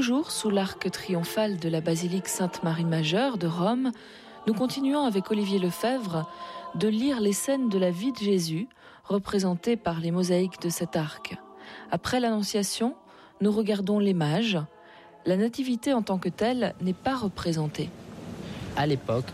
Toujours sous l'arc triomphal de la basilique Sainte-Marie-Majeure de Rome, nous continuons avec Olivier Lefebvre de lire les scènes de la vie de Jésus, représentées par les mosaïques de cet arc. Après l'Annonciation, nous regardons les mages. La nativité en tant que telle n'est pas représentée. À l'époque,